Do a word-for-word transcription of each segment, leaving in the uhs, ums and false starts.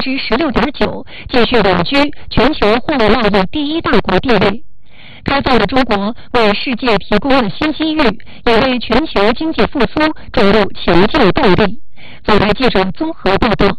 之 十六点九， 继续稳居全球货物贸易第一大国地位。开放的中国为世界提供了新机遇，也为全球经济复苏注入强劲动力。总台记者综合报道。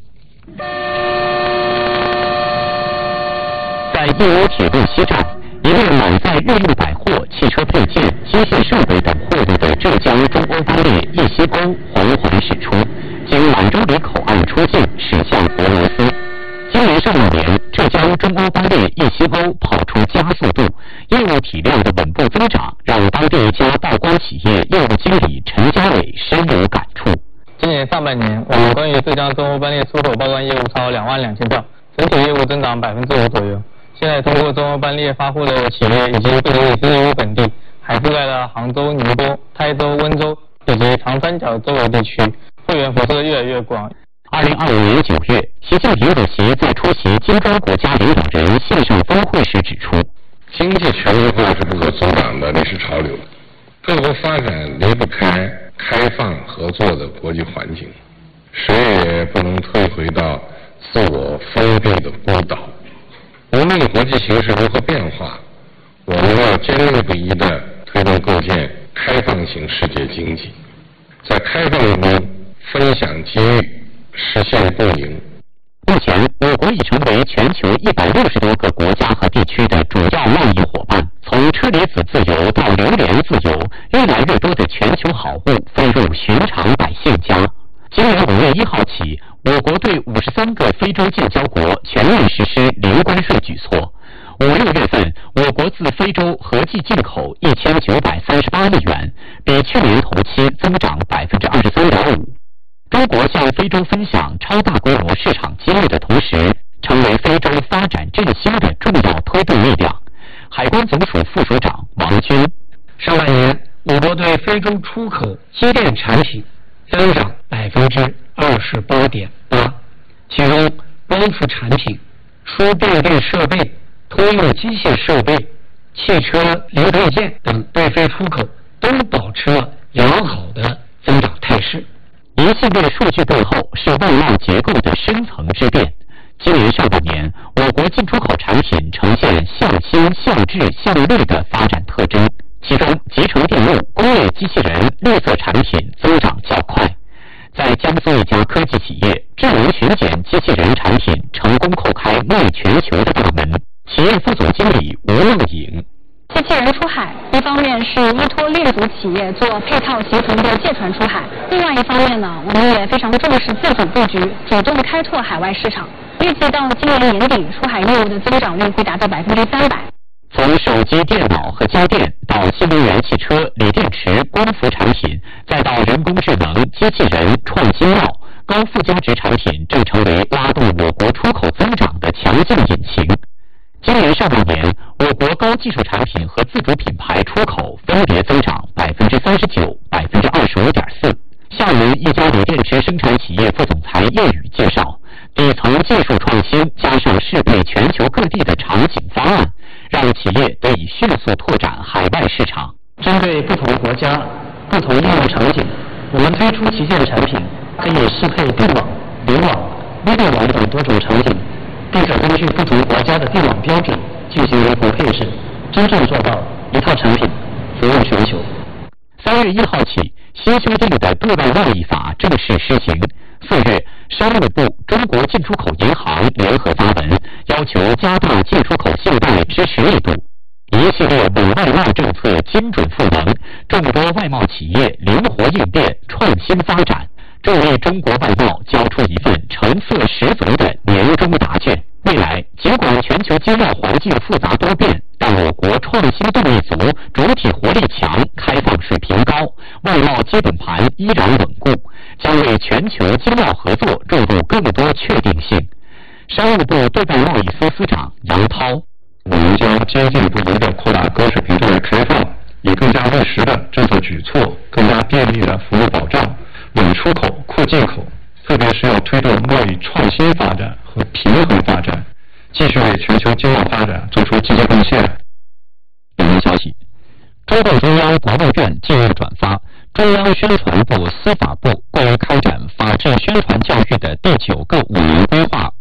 在义乌铁路西站，一辆满载日用百货、汽车配件、机械设备等货物的浙江中欧班列叶西沟缓缓驶出，经满洲里口岸出境，驶向俄罗斯。今年上半年，浙江中欧班列叶西沟跑出加速度，业务体量的稳步增长，让当地一家报关企业业务经理陈家伟深有感触。 今年上半年，我们关于浙江中欧班列出口报关业务超两万两千票，整体业务增长百分之五左右。现在通过中欧班列发货的企业已经不仅仅是义乌本地，还覆盖了杭州、宁波、台州、温州以及长三角周围地区，会员辐射越来越广。 二零二五年九月，习近平主席在出席金砖国家领导人线上峰会时指出， 经济全球化是不可阻挡的历史潮流，各国发展离不开开放合作的国际环境，谁也不能退回到自我封闭的孤岛。无论国际形势如何变化，我们要坚定不移地推动构建开放型世界经济，在开放中分享机遇，实现共赢。 目前，我国已成为全球一百六十多个国家和地区的主要贸易伙伴。从车厘子自由到榴莲自由，越来越多的全球好物飞入寻常百姓家。今年五月一号起，我国对五十三个非洲建交国全面实施零关税举措。五六月份，我国自非洲合计进口一千九百三十八亿元，比去年同期增长百分之二十三点五。中国向非洲分享超大规模市场机遇的同时，成为非洲发展振兴的重要推动力量。海关总署副署长王军， 上半年我国对非洲出口机电产品增长百分之二十八点八，其中光伏产品、输电力设备、通用机械设备、汽车零配件等对非出口都保持了良好的增长态势。 一系列数据背后是外贸结构的深层之变。今年上半年，我国进出口产品呈现向新、向质、向绿的发展特征，其中集成电路、工业机器人、绿色产品增长较快。在江苏一家科技企业，智能巡检机器人产品成功叩开卖全球的大门。企业副总经理吴梦颖， 机器人出海，一方面是依托猎足企业做配套协同的借船出海，另外一方面呢，我们也非常重视自主布局，主动开拓海外市场。预计到今年年底，出海业务的增长率会达到百分之三百。 从手机、电脑和家电到新能源汽车、锂电池、光伏产品，再到人工智能、机器人、创新药，高附加值产品正成为拉动我国出口增长的强劲引擎。今年上半年，我国高技术产品和自主品牌出口分别增长百分之三十九、百分之二十五点四。厦门一家锂电池生产企业副总裁叶宇介绍，底层技术创新加上适配全球各地的场景方案，让企业得以迅速拓展海外市场。 针对不同国家、不同应用场景，我们推出旗舰产品，可以适配电网、联网、微电网等多种场景，并可根据不同国家的电网标准进行灵活配置，真正做到一套产品服务全球。 三月一号起，新修订的对外贸易法正式施行。四月，商务部、中国进出口银行联合发文，要求加大进出口信贷支持力度。一系列稳外贸政策精准赋能，众多外贸企业灵活应变、创新发展，正为中国外贸交出一份成色十足的年终答卷。未来，尽管全球经贸环境复杂多变，但我国创新动力足，主体活力强，开放水平高，外贸基本盘依然稳固，将为全球经贸合作注入更多确定性。商务部对外贸易司司长杨涛， 我们将坚定不移地扩大高水平对外开放，以更加务实的政策举措、更加便利的服务保障，稳出口、扩进口，特别是要推动贸易创新发展和平衡发展，继续为全球经贸发展做出积极贡献。 本文消息，中共中央国务院近日转发中央宣传部、司法部关于开展法治宣传教育的第九个五年规划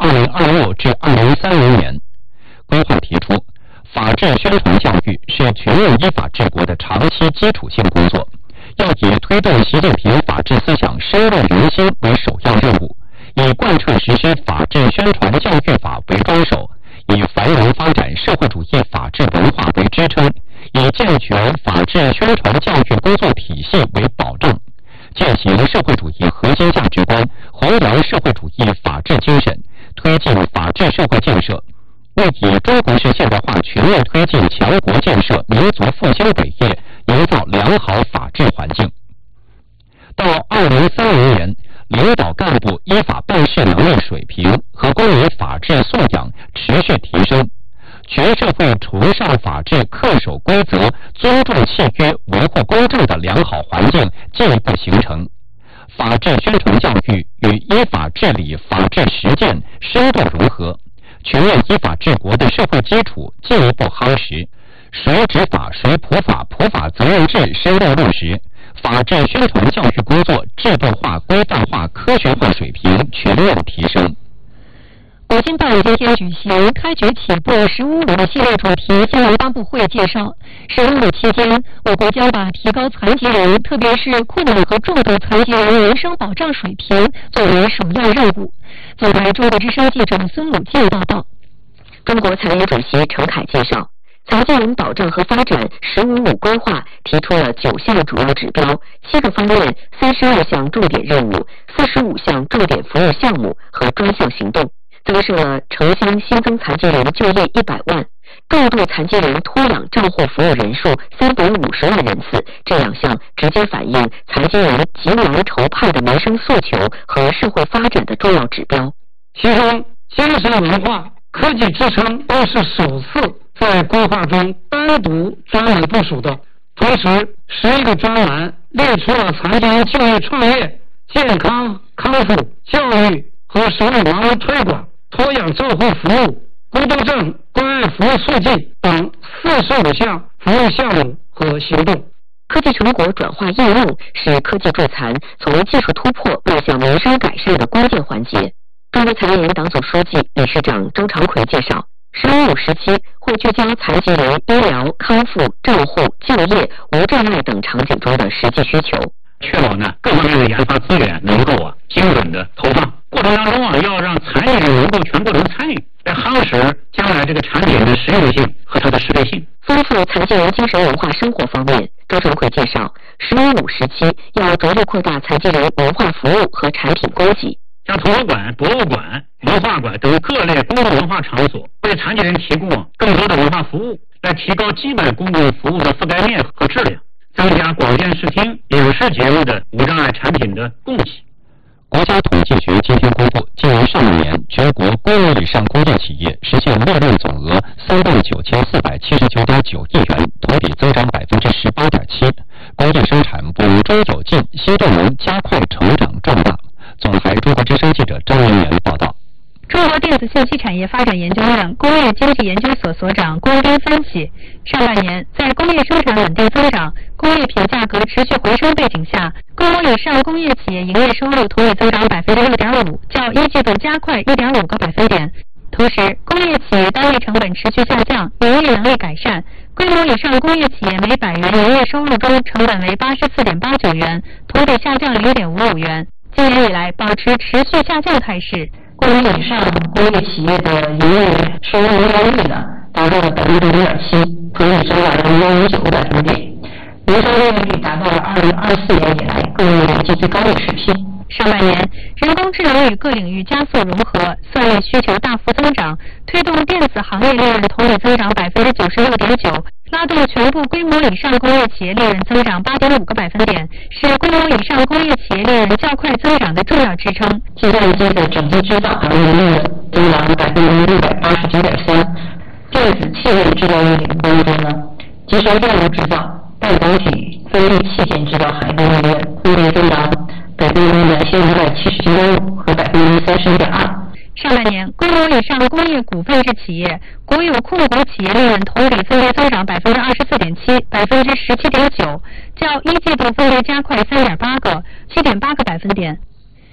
二六至二零三零年。规划提出，法治宣传教育是全面依法治国的长期基础性工作，要以推动习近平法治思想深入人心为首要任务，以贯彻实施法治宣传教育法为纲手，以繁荣发展社会主义法治文化为支撑，以健全法治宣传教育工作体系为保障，践行社会主义核心价值观，弘扬社会主义法治精神，推进法治社会建设，为以中国式现代化全面推进强国建设、民族复兴伟业营造良好法治环境。到二零三零年，领导干部依法办事能力水平和公民法治素养持续提升，全社会崇尚法治、恪守规则、尊重契约、维护公正的良好环境进一步形成，法治宣传教育与依法治理、法治实践深度融合，全面依法治国的社会基础进一步夯实，谁执法谁普法、普法责任制深入落实，法治宣传教育工作制度化、规范化、科学化水平全面提升。 国新办今天举行开局起步十五五系列主题新闻发布会，介绍十五五期间，我国将把提高残疾人，特别是困难和重度残疾人人身保障水平作为首要任务。总台中国之声记者孙鲁静报道。 中国残联主席陈凯介绍，残疾人保障和发展“十五五”规划提出了九项主要指标、七个方面、三十二项重点任务、四十五项重点服务项目和专项行动，增设了城乡新增残疾人就业一百万、重度残疾人托养照护服务人数三百五十万人次这两项直接反映残疾人急难愁盼的民生诉求和社会发展的重要指标。 其中，精神文化、科技支撑都是首次在规划中单独专门部署的。同时，十一个专栏列出了残疾人就业创业、健康康复、教育和手语盲人推广、托养照护服务、孤独症关爱服务促进等四十五项服务项目和行动。 科技成果转化应用是科技助残从技术突破迈向民生改善的关键环节。中国残联党总书记、理事长张长奎介绍，十五五时期会聚焦残疾人医疗、康复、照护、就业、无障碍等场景中的实际需求， 确保呢各方面的研发资源能够啊精准的投放。过程当中啊，要让残疾人能够全过程参与，来夯实将来这个产品的实用性和它的适配性。 丰富残疾人精神文化生活方面，张长奎介绍，十五五时期要着力扩大残疾人文化服务和产品供给。 像图书馆、博物馆、文化馆等各类公共文化场所，为残疾人提供更多的文化服务，来提高基本公共服务的覆盖面和质量，增加广电视听、影视节目的无障碍产品的供给。国家统计局今天公布，今年上半年全国规模以上工业企业实现利润总额三万九千四百七十九点九亿元，同比增长百分之十八点七，工业生产稳中有进，新动能加快成长壮大。总台中国之声记者张文元报道。 中国电子信息产业发展研究院工业经济研究所所长龚斌分析，上半年在工业生产稳定增长、工业品价格持续回升背景下，规模以上工业企业营业收入同比增长百分之六点五，较一季度加快一点五个百分点。同时，工业企业单位成本持续下降，营业能力改善。规模以上工业企业每百元营业收入中，成本为八十四点八九元，同比下降零点五五元。今年以来保持持续下降态势。规模以上工业企业的营业收入利润率呢，达到了百分之零点七，同比增长了零点五九个百分点，营收利润率达到了二零二四年以来工业累计最高的水平。上半年，人工智能与各领域加速融合，算力需求大幅增长，推动电子行业利润同比增长百分之九十六点九，拉动全部规模以上工业企业利润增长八点五个百分点，是规模以上工业企业利润较快增长的重要支撑。计算机的整机制造行业利润增长百分之六百八十九点三，电子器件制造业领域当中呢，集成电路制造、半导体、分立器件制造行业的利润分别增长百分之两千五百七十九点五和百分之三十一点二。上半年，规模以上工业股份制企业、国有控股企业利润同比分别增长百分之二十四点七、百分之十七点九，较一季度分别加快三点八个、七点八个百分点。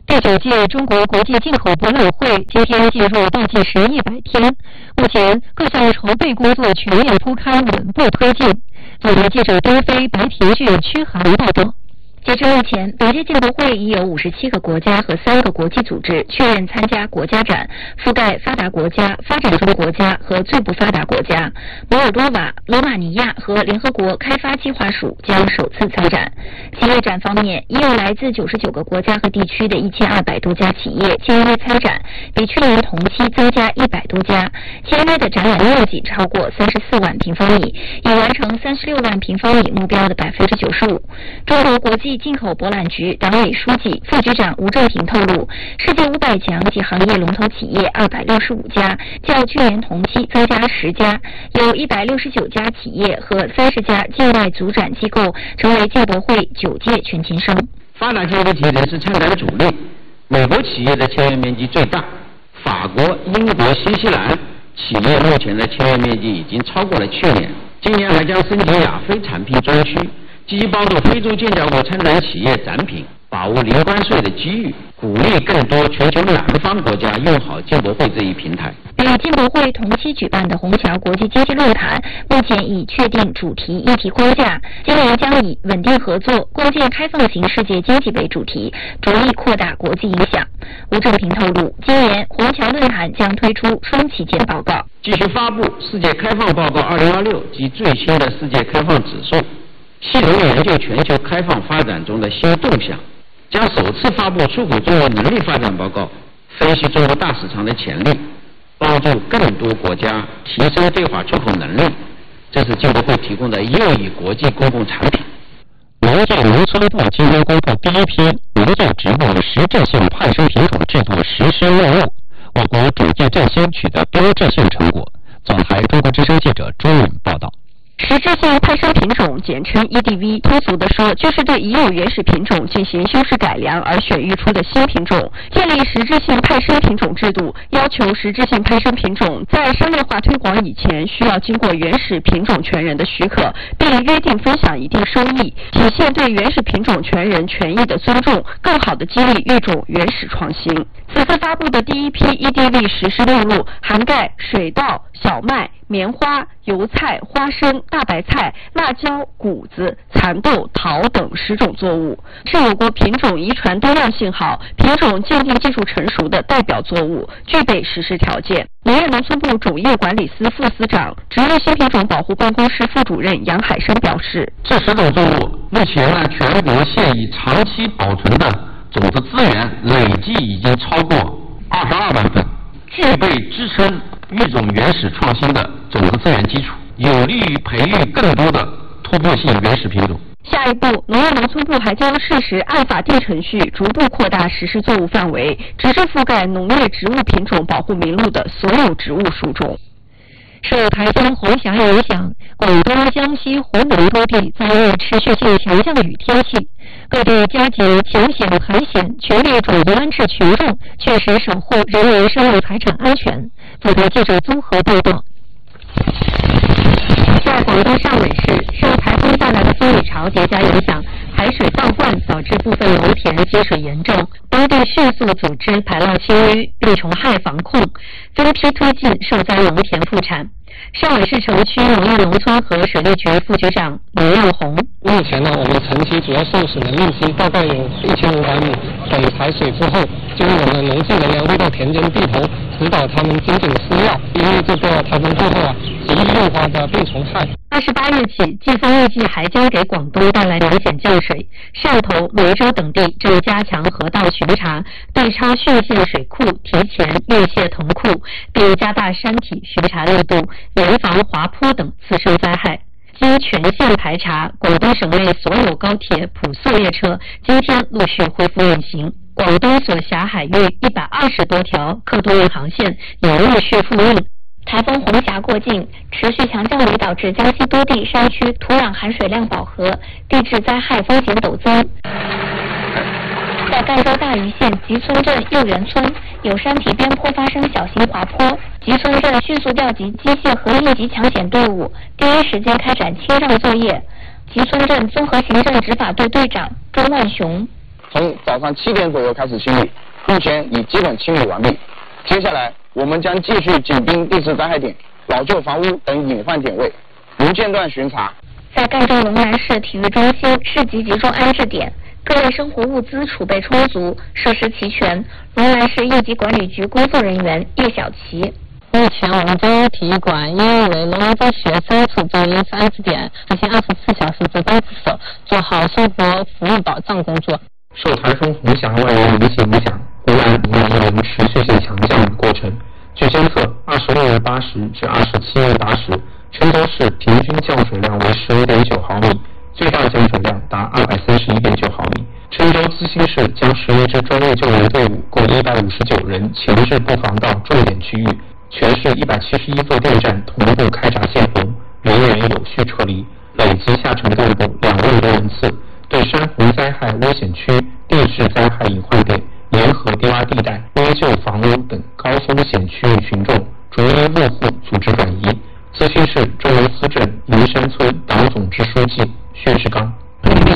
第九届中国国际进口博览会今天进入倒计时一百天，目前各项筹备工作全面铺开，稳步推进。本台记者东飞、白婷俊、屈涵报道。 截至目前，本届进博会已有五十七个国家和三个国际组织确认参加国家展，覆盖发达国家、发展中国家和最不发达国家。摩尔多瓦、罗马尼亚和联合国开发计划署将首次参展。企业展方面，已有来自九十九个国家和地区的一千二百多家企业签约参展，比去年同期增加一百多家。签约的展览面积超过三十四万平方米，已完成三十六万平方米目标的百分之九十五。中国国际进口博览局党委书记、副局长吴正平透露，世界五百强及行业龙头企业二百六十五家，较去年同期增加十家，有一百六十九家企业和三十家境外组展机构成为进博会九届全勤生。 发达经济体仍是参展主力，美国企业的签约面积最大，法国、英国、新西兰企业目前的签约面积已经超过了去年，今年还将申请亚非产品专区，积极帮助非洲建交国参展企业展品，把握零关税的机遇，鼓励更多全球南方国家用好进博会这一平台。 与进博会同期举办的虹桥国际经济论坛，目前已确定主题议题框架，今年将以稳定合作、共建开放型世界经济为主题，着力扩大国际影响。吴正平透露，今年虹桥论坛将推出双旗舰报告， 继续发布世界开放报告二零二六及最新的世界开放指数，系统研究全球开放发展中的新动向，将首次发布出口中国能力发展报告，分析中国大市场的潜力，帮助更多国家提升对华出口能力。这是进博会提供的又一国际公共产品。 农业农村部今天公布第一批农业植物实质性派生品种制度实施任务，我国逐渐振兴取得标志性成果。总台中国之声记者朱敏报道。 实质性派生品种简称 E D V， 通俗地说，就是对已有原始品种进行修饰改良而选育出的新品种。建立实质性派生品种制度，要求实质性派生品种在商业化推广以前，需要经过原始品种权人的许可，并约定分享一定收益，体现对原始品种权人权益的尊重，更好地激励育种原始创新。此次发布的第一批 E D V 实施目录涵盖水稻、小麦、棉花、油菜、花生、大白菜、辣椒、谷子、蚕豆、桃等十种作物，是我国品种遗传多样性好、品种鉴定技术成熟的代表作物，具备实施条件。农业农村部种业管理司副司长、植物新品种保护办公室副主任杨海生表示， 这十种作物目前呢，全国现已长期保存的种子资源累计已经超过二十二万份，具备支撑育种原始创新的种子资源基础，有利于培育更多的突破性原始品种。 下一步，农业农村部还将适时按法定程序逐步扩大实施作物范围，直至覆盖农业植物品种保护名录的所有植物属种。 受台风红霞影响，广东、江西、湖南多地遭遇持续性强降雨天气，各地加紧抢险排险，全力转移安置群众，确实守护人民生命财产安全。总台记者综合报道。 在广东汕尾市，受台风带来的风雨潮叠加影响，排水倒灌导致部分农田积水严重，当地迅速组织排涝清淤、病虫害防控，分批推进受灾农田复产。汕尾市城区农业农村和水利局副局长刘亮红， 目前呢，我们城区主要受水的面积大概有一千五百亩，等排水之后，就由我们的农技人员会到田间地头指导他们精准施药，因为这个台风过后啊，极易诱发的病虫害。 二十八日起，季风预计还将给广东带来明显降水，汕头、梅州等地正加强河道巡查，对超汛限水库提前运泄腾库，并加大山体巡查力度，严防滑坡等次生灾害。经全线排查，广东省内所有高铁、普速列车今天陆续恢复运行。广东所辖海域一百二十多条客渡运航线也陆续复运。台风红霞过境，持续强降雨导致江西多地山区土壤含水量饱和，地质灾害风险陡增。在赣州大余县吉村镇右园村，有山体边坡发生小型滑坡，吉村镇迅速调集机械和应急抢险队伍，第一时间开展清障作业。吉村镇综合行政执法队队长周万雄。 从早上七点左右开始清理，目前已基本清理完毕。接下来我们将继续紧盯地质灾害点、老旧房屋等隐患点位，无间断巡查。 在赣州龙南市体育中心市级集中安置点，各类生活物资储备充足，设施齐全。龙南市应急管理局工作人员叶小琪。 目前我们中体育馆因为龙南中学三处作为临时安置点，实行二十四小时值班值守，做好生活服务保障工作。 受台风红霞外围云系影响，湖南仍然有持续性强降雨过程。据监测，二十六日八时至二十七日八时，郴州市平均降水量为十五点九毫米，最大降水量达二百三十一点九毫米。郴州资兴市将十一支专业救援队伍共一百五十九人前置布防到重点区域，全市一百七十一座电站同步开闸泄洪，人员有序撤离，累计下沉干部两万多人次。对山洪灾害危险区、地质灾害隐患点、沿河低洼地带、危旧房屋等高风险区域群众逐一入户组织转移。资兴市中文司镇银山村党总支书记薛志刚。